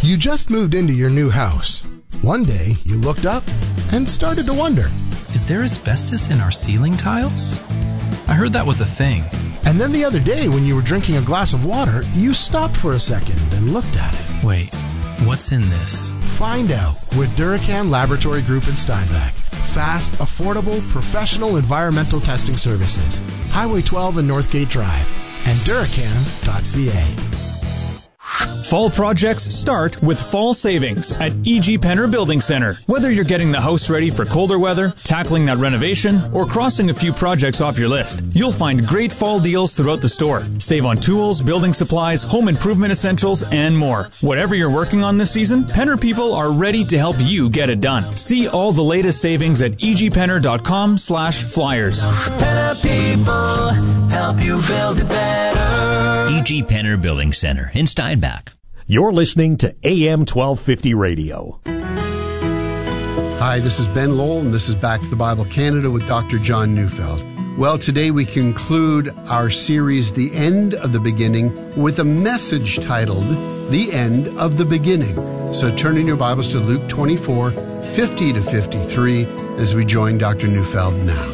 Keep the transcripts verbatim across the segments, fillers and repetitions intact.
You just moved into your new house. One day, you looked up and started to wonder, is there asbestos in our ceiling tiles? I heard that was a thing. And then the other day, when you were drinking a glass of water, you stopped for a second and looked at it. Wait, what's in this? Find out with Duracan Laboratory Group in Steinbach. Fast, affordable, professional environmental testing services. Highway twelve and Northgate Drive. And Duracan dot c a. Fall projects start with fall savings at E G. Penner Building Center. Whether you're getting the house ready for colder weather, tackling that renovation, or crossing a few projects off your list, you'll find great fall deals throughout the store. Save on tools, building supplies, home improvement essentials, and more. Whatever you're working on this season, Penner people are ready to help you get it done. See all the latest savings at e g penner dot com slash flyers. Penner people help you build it better. E G. Penner Building Center in Steinbach. You're listening to A M twelve fifty Radio. Hi, this is Ben Lowell, and this is Back to the Bible Canada with Doctor John Neufeld. Well, today we conclude our series, The End of the Beginning, with a message titled, The End of the Beginning. So turn in your Bibles to Luke twenty-four, fifty to fifty-three, as we join Doctor Neufeld now.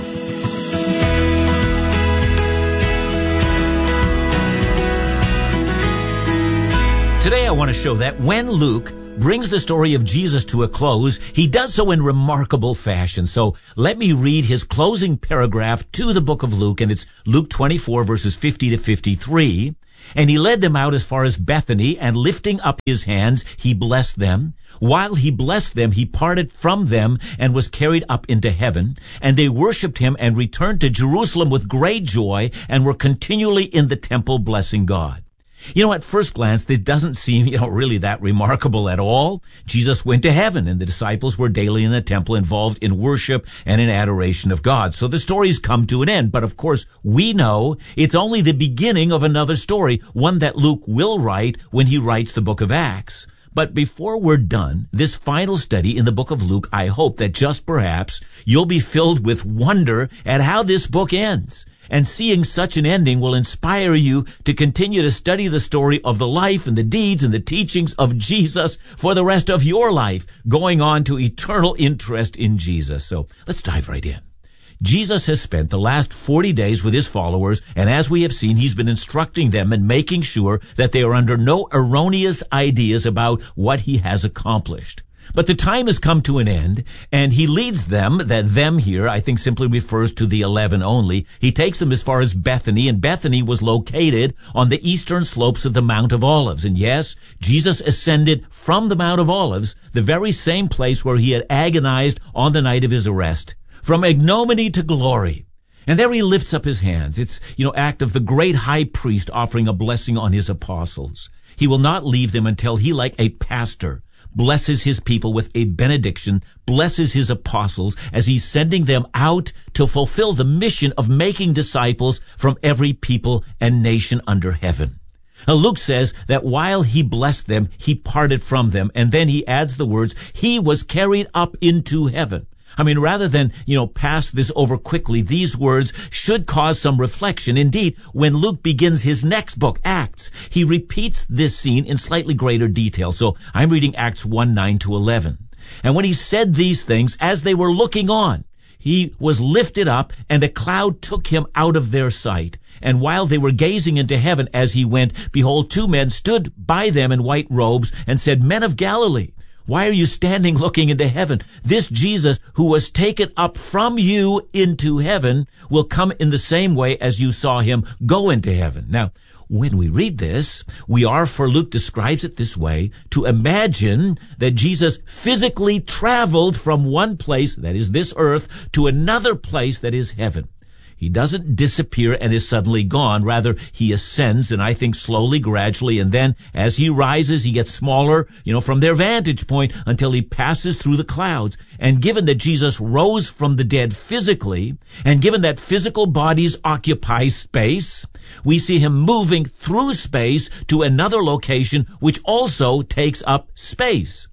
Today I want to show that when Luke brings the story of Jesus to a close, he does so in remarkable fashion. So let me read his closing paragraph to the book of Luke, and it's Luke twenty-four, verses fifty to fifty-three. And he led them out as far as Bethany, and lifting up his hands, he blessed them. While he blessed them, he parted from them and was carried up into heaven. And they worshipped him and returned to Jerusalem with great joy, and were continually in the temple blessing God. You know, at first glance, this doesn't seem, you know, really that remarkable at all. Jesus went to heaven, and the disciples were daily in the temple involved in worship and in adoration of God. So the story's come to an end. But of course, we know it's only the beginning of another story, one that Luke will write when he writes the book of Acts. But before we're done, this final study in the book of Luke, I hope that just perhaps you'll be filled with wonder at how this book ends. And seeing such an ending will inspire you to continue to study the story of the life and the deeds and the teachings of Jesus for the rest of your life, going on to eternal interest in Jesus. So let's dive right in. Jesus has spent the last forty days with his followers, and as we have seen, he's been instructing them and making sure that they are under no erroneous ideas about what he has accomplished. But the time has come to an end, and he leads them, that them here, I think simply refers to the eleven only. He takes them as far as Bethany, and Bethany was located on the eastern slopes of the Mount of Olives. And yes, Jesus ascended from the Mount of Olives, the very same place where he had agonized on the night of his arrest, from ignominy to glory. And there he lifts up his hands. It's, you know, act of the great high priest offering a blessing on his apostles. He will not leave them until he, like a pastor, blesses his people with a benediction, blesses his apostles as he's sending them out to fulfill the mission of making disciples from every people and nation under heaven. Now, Luke says that while he blessed them, he parted from them, and then he adds the words, he was carried up into heaven. I mean, rather than, you know, pass this over quickly, these words should cause some reflection. Indeed, when Luke begins his next book, Acts, he repeats this scene in slightly greater detail. So I'm reading Acts one, nine to eleven. And when he said these things, as they were looking on, he was lifted up, and a cloud took him out of their sight. And while they were gazing into heaven as he went, behold, two men stood by them in white robes and said, Men of Galilee, why are you standing looking into heaven? This Jesus who was taken up from you into heaven will come in the same way as you saw him go into heaven. Now, when we read this, we are, for Luke describes it this way, to imagine that Jesus physically traveled from one place, that is this earth, to another place, that is heaven. He doesn't disappear and is suddenly gone. Rather, he ascends, and I think slowly, gradually, and then as he rises, he gets smaller, you know, from their vantage point until he passes through the clouds. And given that Jesus rose from the dead physically, and given that physical bodies occupy space, we see him moving through space to another location which also takes up space.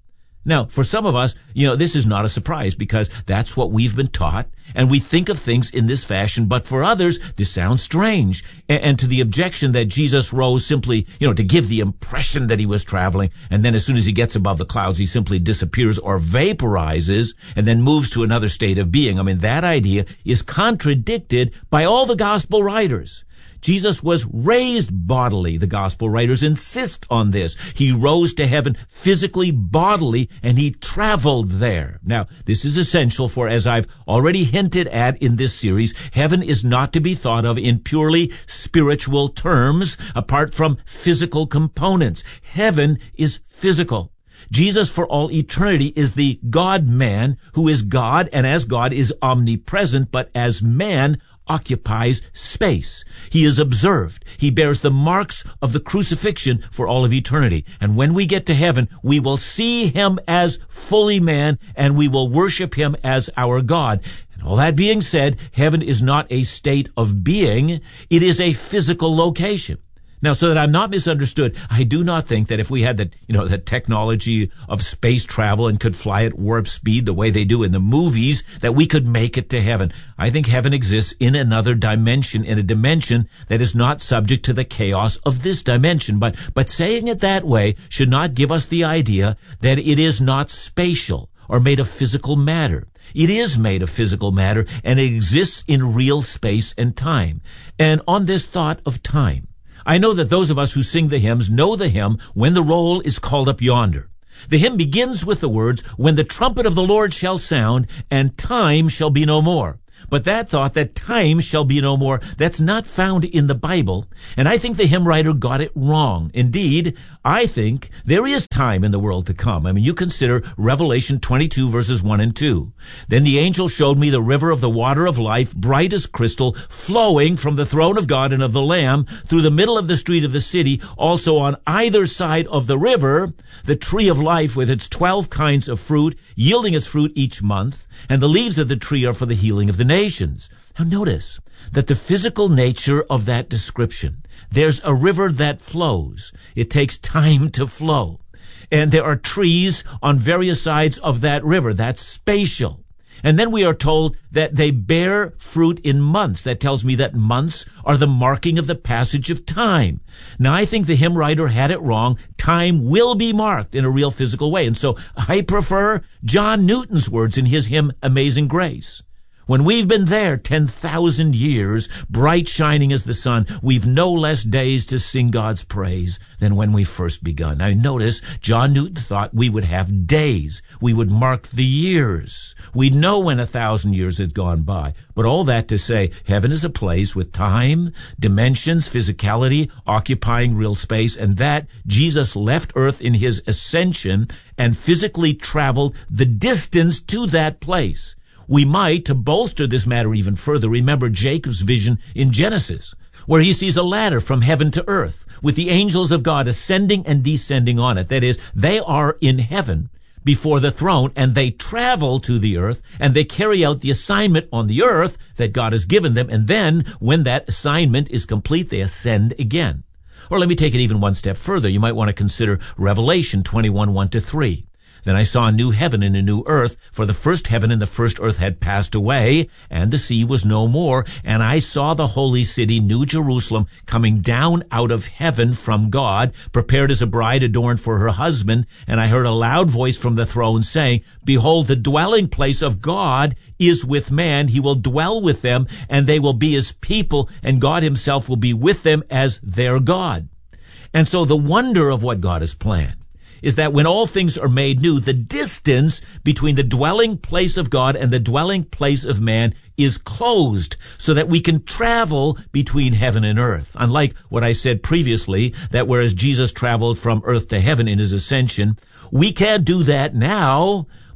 Now, for some of us, you know, this is not a surprise because that's what we've been taught, and we think of things in this fashion. But for others, this sounds strange. And, and to the objection that Jesus rose simply, you know, to give the impression that he was traveling, and then as soon as he gets above the clouds, he simply disappears or vaporizes and then moves to another state of being. I mean, that idea is contradicted by all the gospel writers. Jesus was raised bodily. The gospel writers insist on this. He rose to heaven physically, bodily, and he traveled there. Now, this is essential for, as I've already hinted at in this series, heaven is not to be thought of in purely spiritual terms, apart from physical components. Heaven is physical. Jesus for all eternity is the God-man who is God, and as God is omnipresent, but as man occupies space. He is observed. He bears the marks of the crucifixion for all of eternity. And when we get to heaven, we will see him as fully man, and we will worship him as our God. And all that being said, heaven is not a state of being. It is a physical location. Now, so that I'm not misunderstood, I do not think that if we had the, you know, the technology of space travel and could fly at warp speed the way they do in the movies, that we could make it to heaven. I think heaven exists in another dimension, in a dimension that is not subject to the chaos of this dimension. But, but saying it that way should not give us the idea that it is not spatial or made of physical matter. It is made of physical matter, and it exists in real space and time. And on this thought of time, I know that those of us who sing the hymns know the hymn, When the Roll is Called Up Yonder. The hymn begins with the words, When the trumpet of the Lord shall sound, and time shall be no more. But that thought, that time shall be no more, that's not found in the Bible, and I think the hymn writer got it wrong. Indeed, I think there is time in the world to come. I mean, you consider Revelation twenty-two, verses one and two. Then the angel showed me the river of the water of life, bright as crystal, flowing from the throne of God and of the Lamb through the middle of the street of the city. Also on either side of the river, the tree of life with its twelve kinds of fruit, yielding its fruit each month, and the leaves of the tree are for the healing of the nations. Now notice that the physical nature of that description, there's a river that flows. It takes time to flow. And there are trees on various sides of that river. That's spatial. And then we are told that they bear fruit in months. That tells me that months are the marking of the passage of time. Now, I think the hymn writer had it wrong. Time will be marked in a real physical way. And so I prefer John Newton's words in his hymn, Amazing Grace. When we've been there ten thousand years, bright shining as the sun, we've no less days to sing God's praise than when we first begun. Now notice, John Newton thought we would have days. We would mark the years. We'd know when a thousand years had gone by. But all that to say, heaven is a place with time, dimensions, physicality, occupying real space, and that Jesus left earth in his ascension and physically traveled the distance to that place. We might, to bolster this matter even further, remember Jacob's vision in Genesis, where he sees a ladder from heaven to earth, with the angels of God ascending and descending on it. That is, they are in heaven before the throne, and they travel to the earth, and they carry out the assignment on the earth that God has given them, and then, when that assignment is complete, they ascend again. Or let me take it even one step further. You might want to consider Revelation twenty-one, one to three. Then I saw a new heaven and a new earth, for the first heaven and the first earth had passed away, and the sea was no more. And I saw the holy city, New Jerusalem, coming down out of heaven from God, prepared as a bride adorned for her husband. And I heard a loud voice from the throne saying, Behold, the dwelling place of God is with man. He will dwell with them, and they will be his people, and God himself will be with them as their God. And so the wonder of what God has planned is that when all things are made new, the distance between the dwelling place of God and the dwelling place of man is closed so that we can travel between heaven and earth. Unlike what I said previously, that whereas Jesus traveled from earth to heaven in his ascension, we can't do that now,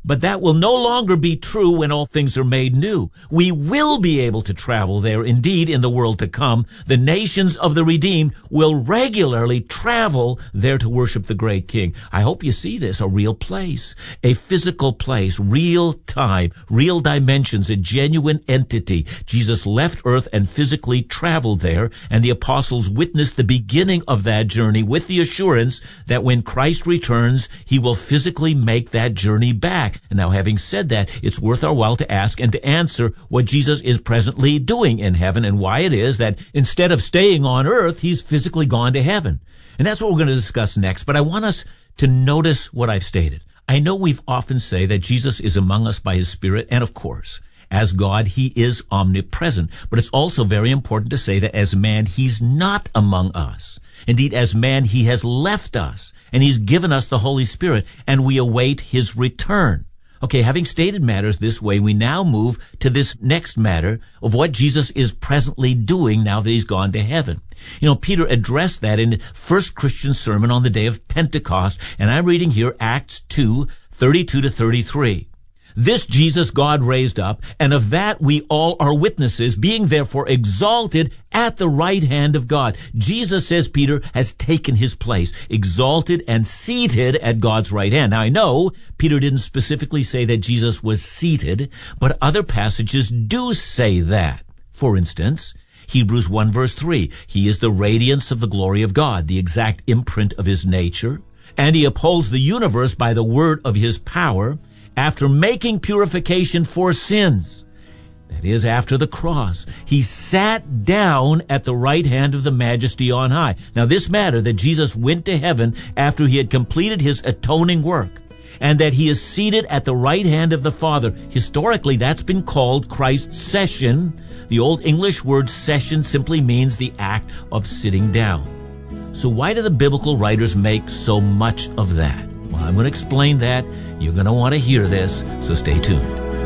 But that will no longer be true when all things are made new. We will be able to travel there. Indeed, in the world to come, the nations of the redeemed will regularly travel there to worship the great King. I hope you see this, a real place, a physical place, real time, real dimensions, a genuine entity. Jesus left earth and physically traveled there, and the apostles witnessed the beginning of that journey with the assurance that when Christ returns, he will physically make that journey back. And now, having said that, it's worth our while to ask and to answer what Jesus is presently doing in heaven and why it is that instead of staying on earth, he's physically gone to heaven. And that's what we're going to discuss next. But I want us to notice what I've stated. I know we've often say that Jesus is among us by his Spirit, and of course, as God, he is omnipresent. But it's also very important to say that as man, he's not among us. Indeed, as man, he has left us, and he's given us the Holy Spirit, and we await his return. Okay, having stated matters this way, we now move to this next matter of what Jesus is presently doing now that he's gone to heaven. You know, Peter addressed that in the first Christian sermon on the day of Pentecost, and I'm reading here Acts two, thirty-two to thirty-three. This Jesus God raised up, and of that we all are witnesses, being therefore exalted at the right hand of God. Jesus, says Peter, has taken his place, exalted and seated at God's right hand. Now, I know Peter didn't specifically say that Jesus was seated, but other passages do say that. For instance, Hebrews one verse three, he is the radiance of the glory of God, the exact imprint of his nature, and he upholds the universe by the word of his power, after making purification for sins. That is, after the cross, he sat down at the right hand of the Majesty on high. Now, this matter that Jesus went to heaven after he had completed his atoning work, and that he is seated at the right hand of the Father. Historically, that's been called Christ's session. The Old English word session simply means the act of sitting down. So why do the biblical writers make so much of that? Well, I'm going to explain that. You're going to want to hear this, so stay tuned.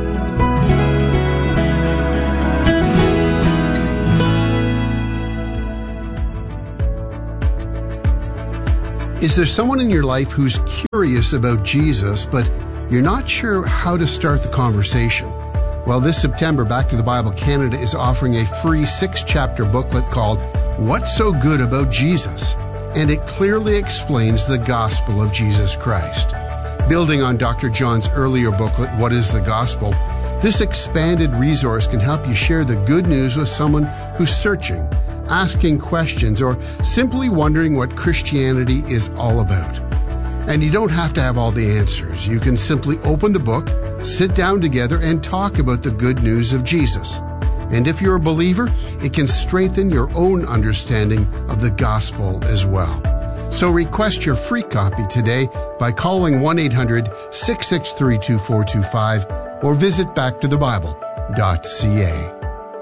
Is there someone in your life who's curious about Jesus, but you're not sure how to start the conversation? Well, this September, Back to the Bible Canada is offering a free six-chapter booklet called What's So Good About Jesus? And it clearly explains the gospel of Jesus Christ. Building on Doctor John's earlier booklet, What is the Gospel?, this expanded resource can help you share the good news with someone who's searching, asking questions, or simply wondering what Christianity is all about. And you don't have to have all the answers. You can simply open the book, sit down together, and talk about the good news of Jesus. And if you're a believer, it can strengthen your own understanding of the gospel as well. So request your free copy today by calling one eight hundred, six six three, two four two five or visit back to the bible dot c a.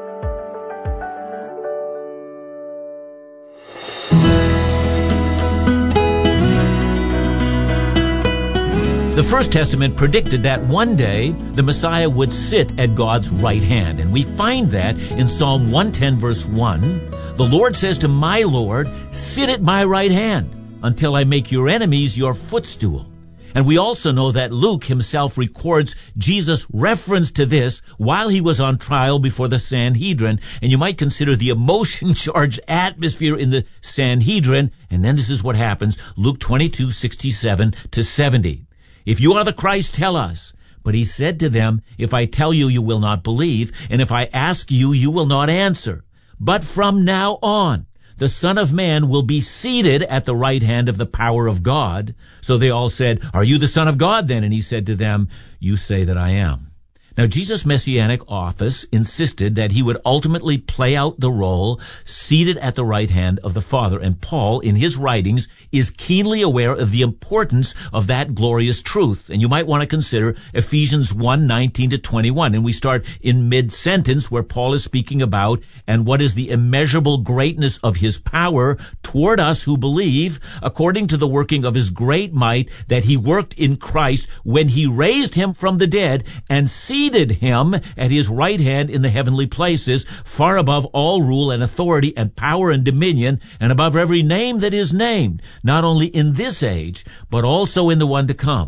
The First Testament predicted that one day the Messiah would sit at God's right hand. And we find that in Psalm one ten verse one. The Lord says to my Lord, sit at my right hand until I make your enemies your footstool. And we also know that Luke himself records Jesus' reference to this while he was on trial before the Sanhedrin. And you might consider the emotion-charged atmosphere in the Sanhedrin. And then this is what happens, Luke twenty-two, sixty-seven to seventy. If you are the Christ, tell us. But he said to them, if I tell you, you will not believe, and if I ask you, you will not answer. But from now on, the Son of Man will be seated at the right hand of the power of God. So they all said, are you the Son of God then? And he said to them, you say that I am. Now, Jesus' messianic office insisted that he would ultimately play out the role seated at the right hand of the Father. And Paul, in his writings, is keenly aware of the importance of that glorious truth. And you might want to consider Ephesians one, nineteen to twenty-one. And we start in mid-sentence where Paul is speaking about, and what is the immeasurable greatness of his power toward us who believe, according to the working of his great might that he worked in Christ when he raised him from the dead and seated him at his right hand in the heavenly places, far above all rule and authority and power and dominion, and above every name that is named, not only in this age, but also in the one to come.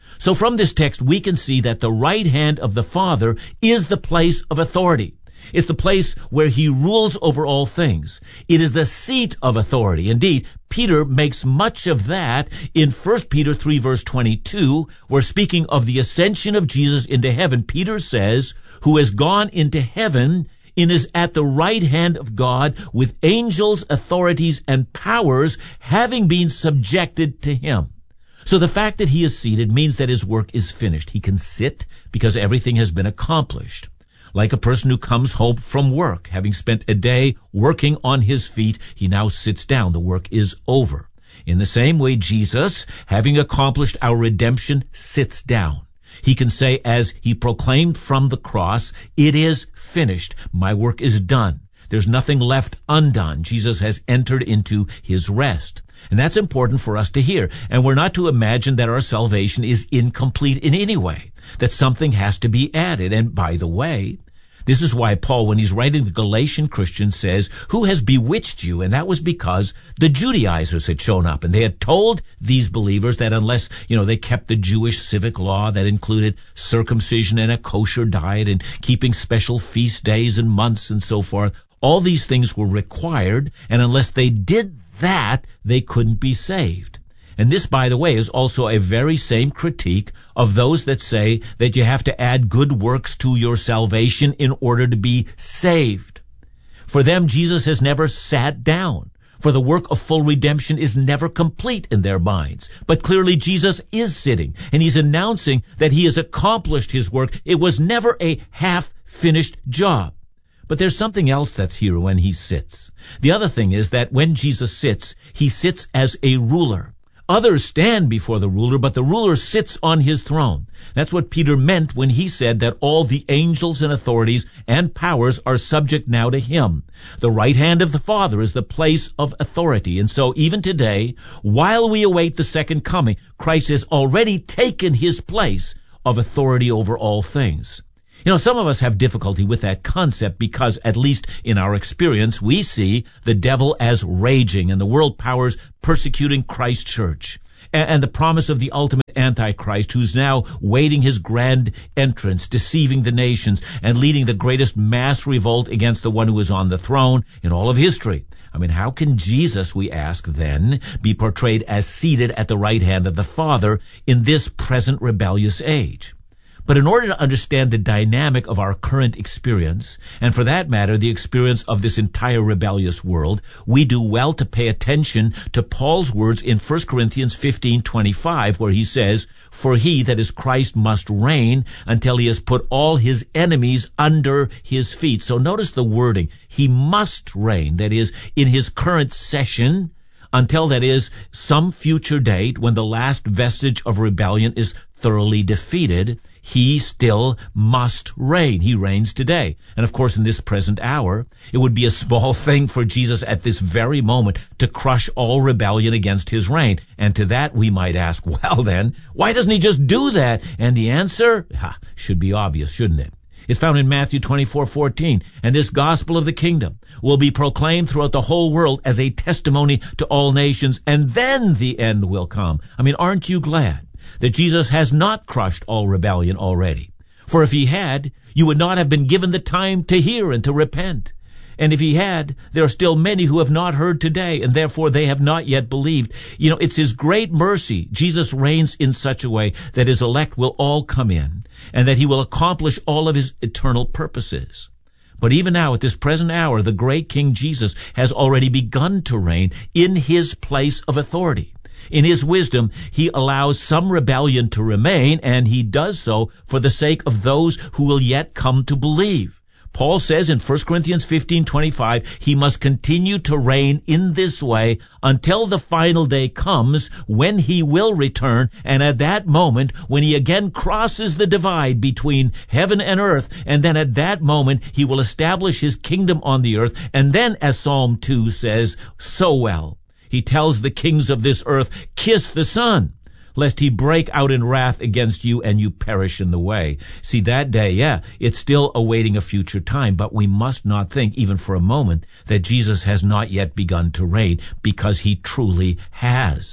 So from this text, we can see that the right hand of the Father is the place of authority. It's the place where he rules over all things. It is the seat of authority. Indeed, Peter makes much of that in First Peter three, verse twenty-two, where speaking of the ascension of Jesus into heaven, Peter says, who has gone into heaven and is at the right hand of God with angels, authorities, and powers having been subjected to him. So the fact that he is seated means that his work is finished. He can sit because everything has been accomplished. Like a person who comes home from work, having spent a day working on his feet, he now sits down. The work is over. In the same way, Jesus, having accomplished our redemption, sits down. He can say, as he proclaimed from the cross, "It is finished. My work is done. There's nothing left undone." Jesus has entered into his rest. And that's important for us to hear. And we're not to imagine that our salvation is incomplete in any way, that something has to be added. And by the way, this is why Paul, when he's writing the Galatian Christians, says, "Who has bewitched you?" And that was because the Judaizers had shown up, and they had told these believers that unless, you know, they kept the Jewish civic law that included circumcision and a kosher diet and keeping special feast days and months and so forth, all these things were required, and unless they did that, they couldn't be saved. And this, by the way, is also a very same critique of those that say that you have to add good works to your salvation in order to be saved. For them, Jesus has never sat down, for the work of full redemption is never complete in their minds. But clearly Jesus is sitting, and he's announcing that he has accomplished his work. It was never a half-finished job. But there's something else that's here when he sits. The other thing is that when Jesus sits, he sits as a ruler. Others stand before the ruler, but the ruler sits on his throne. That's what Peter meant when he said that all the angels and authorities and powers are subject now to him. The right hand of the Father is the place of authority. And so even today, while we await the second coming, Christ has already taken his place of authority over all things. You know, some of us have difficulty with that concept because, at least in our experience, we see the devil as raging and the world powers persecuting Christ's church. And the promise of the ultimate Antichrist, who's now waiting his grand entrance, deceiving the nations and leading the greatest mass revolt against the one who is on the throne in all of history. I mean, how can Jesus, we ask then, be portrayed as seated at the right hand of the Father in this present rebellious age? But in order to understand the dynamic of our current experience, and for that matter, the experience of this entire rebellious world, we do well to pay attention to Paul's words in First Corinthians fifteen twenty-five, where he says, "For he, that is Christ, must reign until he has put all his enemies under his feet." So notice the wording. He must reign, that is, in his current session, until, that is, some future date when the last vestige of rebellion is thoroughly defeated. He still must reign. He reigns today. And of course, in this present hour, it would be a small thing for Jesus at this very moment to crush all rebellion against his reign. And to that we might ask, well then, why doesn't he just do that? And the answer ha, should be obvious, shouldn't it? It's found in Matthew twenty-four fourteen. "And this gospel of the kingdom will be proclaimed throughout the whole world as a testimony to all nations, and then the end will come." I mean, aren't you glad that Jesus has not crushed all rebellion already? For if he had, you would not have been given the time to hear and to repent. And if he had, there are still many who have not heard today, and therefore they have not yet believed. You know, it's his great mercy. Jesus reigns in such a way that his elect will all come in, and that he will accomplish all of his eternal purposes. But even now, at this present hour, the great King Jesus has already begun to reign in his place of authority. In his wisdom, he allows some rebellion to remain, and he does so for the sake of those who will yet come to believe. Paul says in First Corinthians fifteen twenty-five, he must continue to reign in this way until the final day comes when he will return, and at that moment, when he again crosses the divide between heaven and earth, and then at that moment he will establish his kingdom on the earth, and then, as Psalm two says so well, he tells the kings of this earth, "Kiss the Son, lest he break out in wrath against you and you perish in the way." See, that day, yeah, it's still awaiting a future time, but we must not think, even for a moment, that Jesus has not yet begun to reign, because he truly has.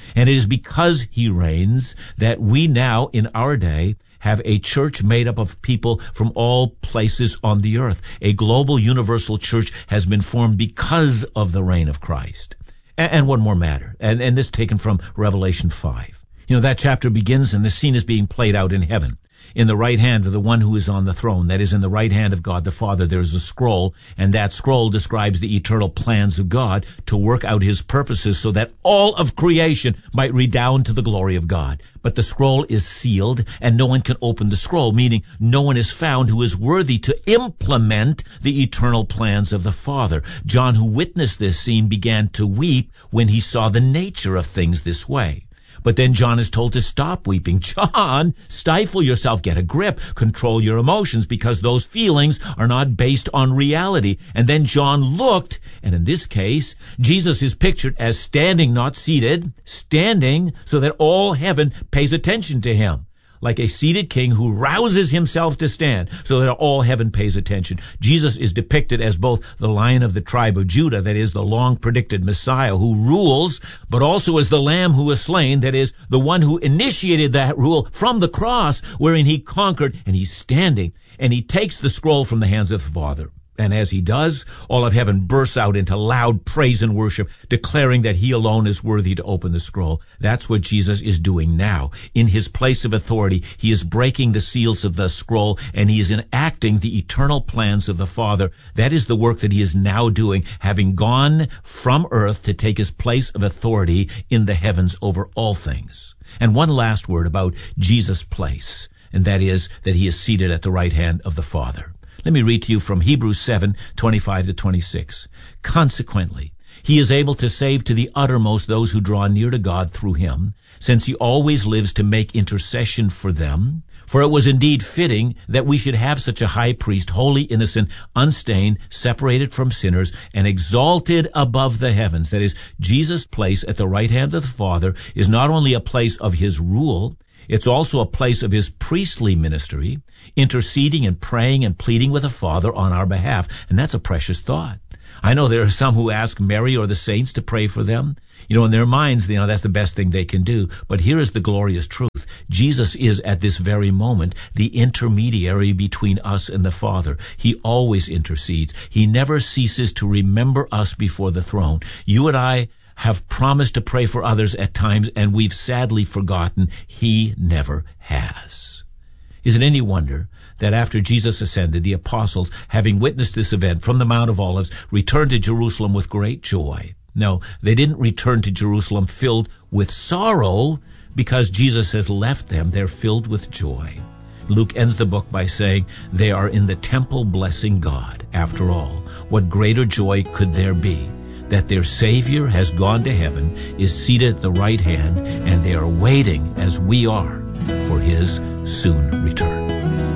And it is because he reigns that we now, in our day, have a church made up of people from all places on the earth. A global universal church has been formed because of the reign of Christ. And, and one more matter, and, and this taken from Revelation five. You know, that chapter begins and the scene is being played out in heaven. In the right hand of the one who is on the throne, that is, in the right hand of God the Father, there is a scroll, and that scroll describes the eternal plans of God to work out his purposes so that all of creation might redound to the glory of God. But the scroll is sealed, and no one can open the scroll, meaning no one is found who is worthy to implement the eternal plans of the Father. John, who witnessed this scene, began to weep when he saw the nature of things this way. But then John is told to stop weeping. John, stifle yourself, get a grip, control your emotions, because those feelings are not based on reality. And then John looked, and in this case, Jesus is pictured as standing, not seated, standing so that all heaven pays attention to him. Like a seated king who rouses himself to stand so that all heaven pays attention. Jesus is depicted as both the Lion of the tribe of Judah, that is, the long-predicted Messiah who rules, but also as the Lamb who was slain, that is, the one who initiated that rule from the cross, wherein he conquered, and he's standing, and he takes the scroll from the hands of the Father. And as he does, all of heaven bursts out into loud praise and worship, declaring that he alone is worthy to open the scroll. That's what Jesus is doing now. In his place of authority, he is breaking the seals of the scroll, and he is enacting the eternal plans of the Father. That is the work that he is now doing, having gone from earth to take his place of authority in the heavens over all things. And one last word about Jesus' place, and that is that he is seated at the right hand of the Father. Let me read to you from Hebrews seven, twenty-five to twenty-six. Consequently, he is able to save to the uttermost those who draw near to God through him, since he always lives to make intercession for them. For it was indeed fitting that we should have such a high priest, holy, innocent, unstained, separated from sinners, and exalted above the heavens. That is, Jesus' place at the right hand of the Father is not only a place of his rule, it's also a place of his priestly ministry, interceding and praying and pleading with the Father on our behalf. And that's a precious thought. I know there are some who ask Mary or the saints to pray for them. You know, in their minds, you know, that's the best thing they can do. But here is the glorious truth. Jesus is at this very moment the intermediary between us and the Father. He always intercedes. He never ceases to remember us before the throne. You and I have promised to pray for others at times, and we've sadly forgotten. He never has. Is it any wonder that after Jesus ascended, the apostles, having witnessed this event from the Mount of Olives, returned to Jerusalem with great joy? No, they didn't return to Jerusalem filled with sorrow because Jesus has left them. They're filled with joy. Luke ends the book by saying, they are in the temple blessing God. After all, what greater joy could there be that their Savior has gone to heaven, is seated at the right hand, and they are waiting, as we are, for his soon return.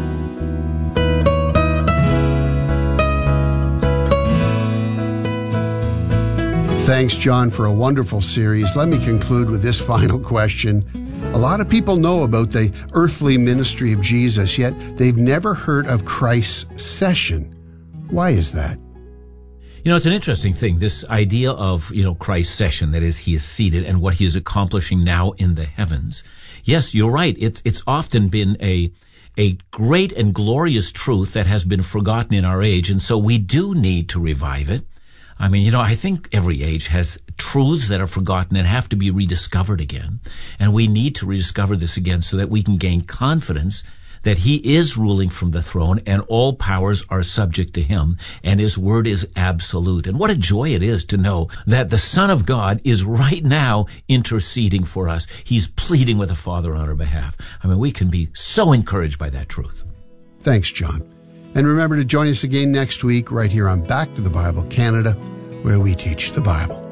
Thanks, John, for a wonderful series. Let me conclude with this final question. A lot of people know about the earthly ministry of Jesus, yet they've never heard of Christ's session. Why is that? You know, it's an interesting thing, this idea of, you know, Christ's session, that is, he is seated and what he is accomplishing now in the heavens. Yes, you're right. It's, it's often been a, a great and glorious truth that has been forgotten in our age, and so we do need to revive it. I mean, you know, I think every age has truths that are forgotten and have to be rediscovered again, and we need to rediscover this again so that we can gain confidence that he is ruling from the throne and all powers are subject to him and his word is absolute. And what a joy it is to know that the Son of God is right now interceding for us. He's pleading with the Father on our behalf. I mean, we can be so encouraged by that truth. Thanks, John. And remember to join us again next week right here on Back to the Bible Canada, where we teach the Bible.